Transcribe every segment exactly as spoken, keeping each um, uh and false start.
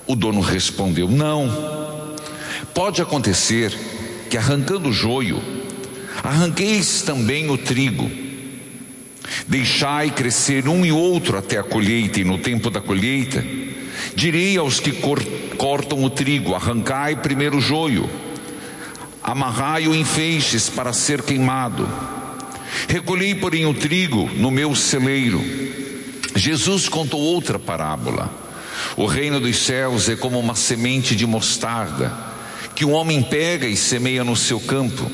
O dono respondeu: não. Pode acontecer que, arrancando o joio, arranqueis também o trigo. Deixai crescer um e outro até a colheita, e no tempo da colheita direi aos que cor- cortam o trigo: arrancai primeiro o joio, amarrai-o em feixes para ser queimado. Recolhei, porém, o trigo no meu celeiro. Jesus contou outra parábola: o reino dos céus é como uma semente de mostarda, que um homem pega e semeia no seu campo.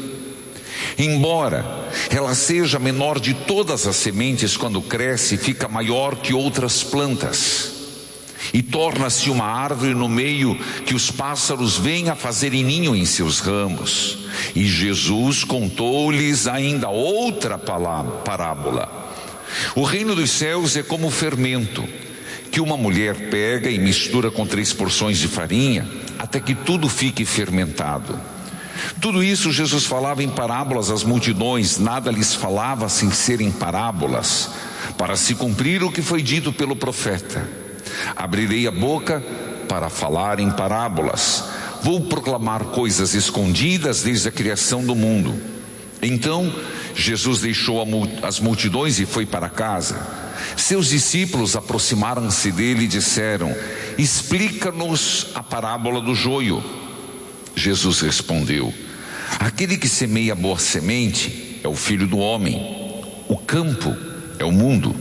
Embora ela seja a menor de todas as sementes, quando cresce, fica maior que outras plantas, e torna-se uma árvore no meio, que os pássaros vêm a fazerem ninho em seus ramos. E Jesus contou-lhes ainda outra parábola: o reino dos céus é como o fermento, que uma mulher pega e mistura com três porções de farinha, até que tudo fique fermentado. Tudo isso Jesus falava em parábolas às multidões, nada lhes falava sem serem parábolas, para se cumprir o que foi dito pelo profeta: abrirei a boca para falar em parábolas, vou proclamar coisas escondidas desde a criação do mundo. Então Jesus deixou as multidões e foi para casa. Seus discípulos aproximaram-se dele e disseram: explica-nos a parábola do joio. Jesus respondeu: aquele que semeia boa semente é o Filho do Homem. O campo é o mundo.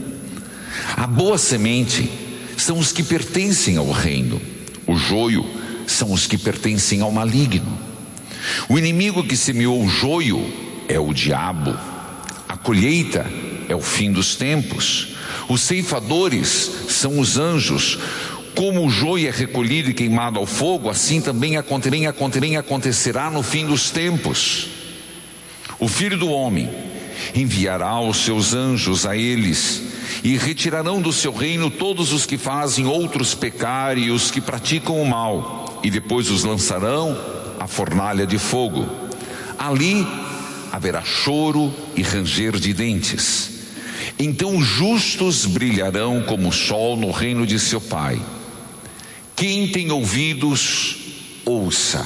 A boa semente são os que pertencem ao reino. O joio são os que pertencem ao maligno. O inimigo que semeou o joio é o diabo. A colheita é o fim dos tempos. Os ceifadores são os anjos. Como o joio é recolhido e queimado ao fogo, assim também acontecerá no fim dos tempos. O Filho do Homem enviará os seus anjos a eles, e retirarão do seu reino todos os que fazem outros pecar e os que praticam o mal, e depois os lançarão à fornalha de fogo. Ali haverá choro e ranger de dentes. Então os justos brilharão como o sol no reino de seu Pai. Quem tem ouvidos, ouça.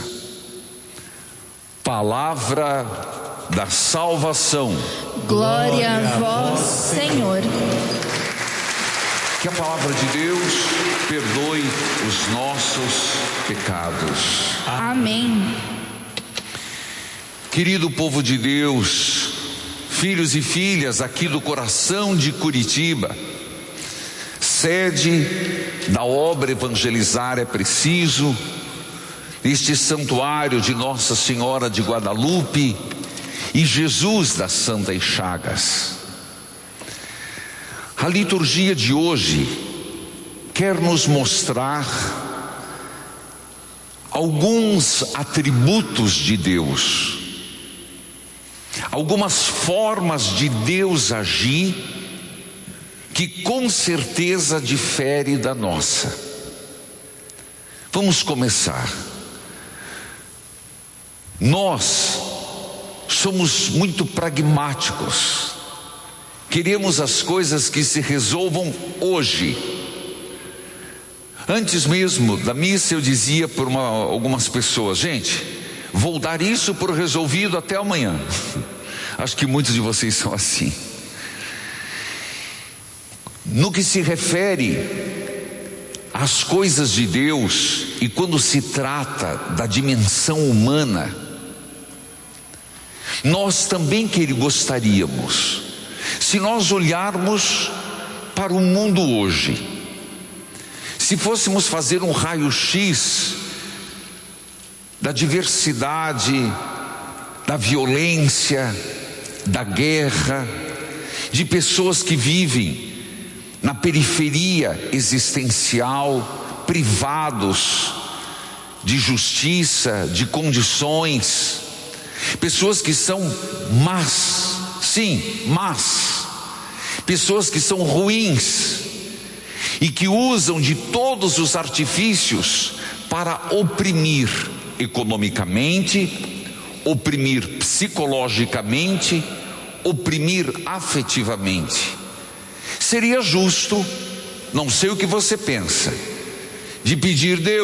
Palavra da salvação. Glória a vós, Senhor. Que a palavra de Deus perdoe os nossos pecados. Amém. Querido povo de Deus, filhos e filhas aqui do coração de Curitiba, sede da obra Evangelizar é Preciso, este santuário de Nossa Senhora de Guadalupe e Jesus das Santas Chagas. A liturgia de hoje quer nos mostrar alguns atributos de Deus, algumas formas de Deus agir, que com certeza difere da nossa. Vamos começar. Nós somos muito pragmáticos, queremos as coisas que se resolvam hoje. Antes mesmo da missa eu dizia para uma, algumas pessoas: gente, vou dar isso por resolvido até amanhã. Acho que muitos de vocês são assim. No que se refere às coisas de Deus, e quando se trata da dimensão humana, nós também que gostaríamos, se nós olharmos para o mundo hoje, se fôssemos fazer um raio-x da diversidade, da violência, da guerra, de pessoas que vivem na periferia existencial, privados de justiça, de condições, pessoas que são más, sim, más, pessoas que são ruins e que usam de todos os artifícios para oprimir economicamente, oprimir psicologicamente, oprimir afetivamente. Seria justo, não sei o que você pensa, de pedir: Deus,